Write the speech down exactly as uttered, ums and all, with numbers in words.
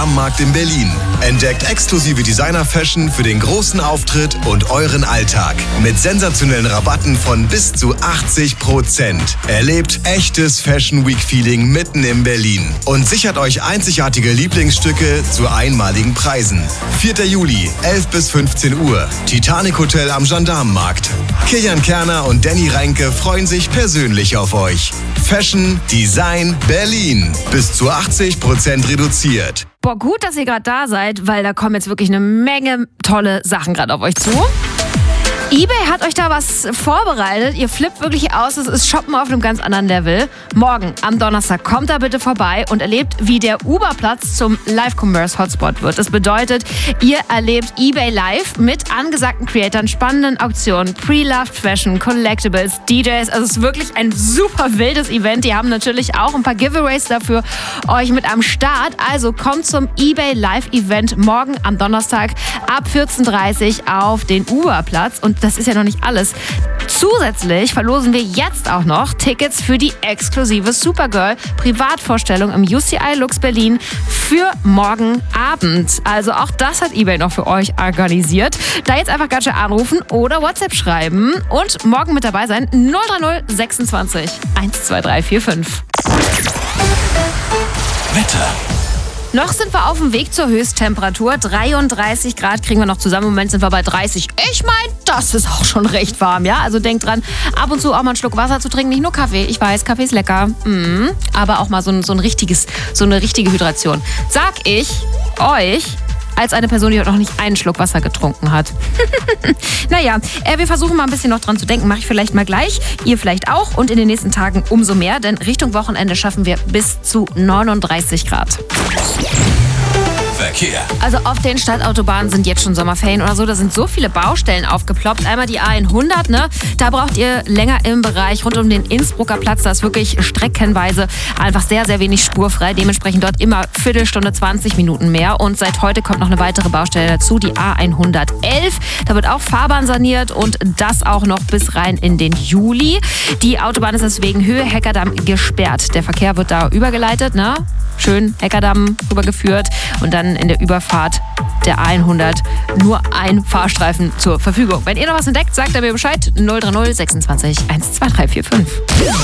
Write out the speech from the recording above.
am Markt in Berlin. Entdeckt exklusive Designer-Fashion für den großen Auftritt und euren Alltag. Mit sensationellen Rabatten von bis zu achtzig Prozent. Erlebt echtes Fashion Week-Feeling mitten in Berlin. Und sichert euch einzigartige Lieblingsstücke zu einmaligen Preisen. vierter Juli, elf bis fünfzehn Uhr. Titanic Hotel am Gendarmenmarkt. Kilian Kerner und Danny Reinke freuen sich persönlich auf euch. Fashion, Design, Berlin. Bis zu achtzig Prozent reduziert. Boah, gut, dass ihr gerade da seid, weil da kommen jetzt wirklich eine Menge tolle Sachen gerade auf euch zu. eBay hat euch da was vorbereitet. Ihr flippt wirklich aus. Es ist Shoppen auf einem ganz anderen Level. Morgen, am Donnerstag, kommt da bitte vorbei und erlebt, wie der Uber-Platz zum Live-Commerce-Hotspot wird. Das bedeutet, ihr erlebt eBay live mit angesagten Creatoren, spannenden Auktionen, Pre-Loved Fashion, Collectibles, D Js. Also es ist wirklich ein super wildes Event. Die haben natürlich auch ein paar Giveaways dafür euch mit am Start. Also kommt zum eBay Live-Event morgen am Donnerstag ab vierzehn Uhr dreißig auf den Uber-Platz. Und das ist ja noch nicht alles. Zusätzlich verlosen wir jetzt auch noch Tickets für die exklusive Supergirl Privatvorstellung im U C I Lux Berlin für morgen Abend. Also auch das hat eBay noch für euch organisiert. Da jetzt einfach ganz schnell anrufen oder WhatsApp schreiben und morgen mit dabei sein. null drei null sechsundzwanzig eins zwei drei vier fünf. Wetter. Noch sind wir auf dem Weg zur Höchsttemperatur. dreiunddreißig Grad kriegen wir noch zusammen. Im Moment sind wir bei dreißig. Ich meine, das ist auch schon recht warm, ja? Also denkt dran, ab und zu auch mal einen Schluck Wasser zu trinken. Nicht nur Kaffee. Ich weiß, Kaffee ist lecker. Mhm. Aber auch mal so ein, so ein richtiges, so eine richtige Hydration. Sag ich euch als eine Person, die heute noch nicht einen Schluck Wasser getrunken hat. Naja, äh, wir versuchen mal ein bisschen noch dran zu denken. Mache ich vielleicht mal gleich. Ihr vielleicht auch. Und in den nächsten Tagen umso mehr. Denn Richtung Wochenende schaffen wir bis zu neununddreißig Grad. Verkehr. Also auf den Stadtautobahnen sind jetzt schon Sommerferien oder so. Da sind so viele Baustellen aufgeploppt. Einmal die A hundert, ne? Da braucht ihr länger im Bereich rund um den Innsbrucker Platz. Da ist wirklich streckenweise einfach sehr, sehr wenig spurfrei. Dementsprechend dort immer Viertelstunde, zwanzig Minuten mehr. Und seit heute kommt noch eine weitere Baustelle dazu, die A hundertelf. Da wird auch Fahrbahn saniert und das auch noch bis rein in den Juli. Die Autobahn ist deswegen Höhe Heckerdamm gesperrt. Der Verkehr wird da übergeleitet, ne? Schön Heckerdamm rübergeführt und dann in der Überfahrt der A hundert nur ein Fahrstreifen zur Verfügung. Wenn ihr noch was entdeckt, sagt er mir Bescheid. null drei null sechsundzwanzig eins zwei drei vier fünf.